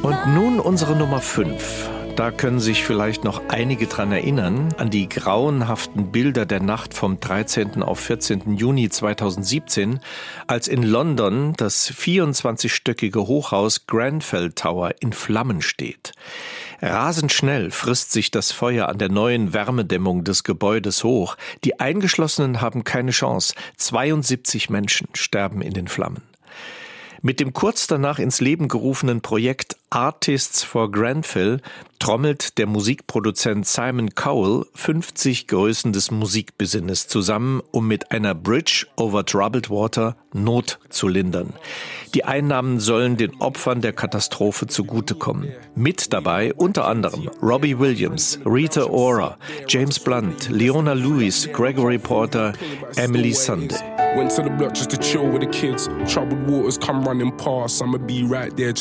Und nun unsere Nummer 5. Da können sich vielleicht noch einige dran erinnern, an die grauenhaften Bilder der Nacht vom 13. auf 14. Juni 2017, als in London das 24-stöckige Hochhaus Grenfell Tower in Flammen steht. Rasend schnell frisst sich das Feuer an der neuen Wärmedämmung des Gebäudes hoch. Die Eingeschlossenen haben keine Chance. 72 Menschen sterben in den Flammen. Mit dem kurz danach ins Leben gerufenen Projekt Artists for Grenfell trommelt der Musikproduzent Simon Cowell 50 Größen des Musikbusiness zusammen, um mit einer Bridge over Troubled Water Not zu lindern. Die Einnahmen sollen den Opfern der Katastrophe zugutekommen. Mit dabei unter anderem Robbie Williams, Rita Ora, James Blunt, Leona Lewis, Gregory Porter, Emily Sunday. Went to the block just to chill with the kids. Troubled waters come running past. I'ma be right there.